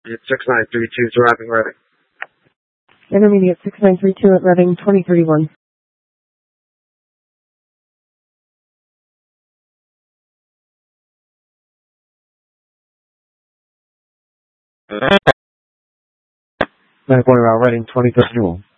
It's 6932 driving ready. Intermediate 6932 at Reading 2031. Reading 2031.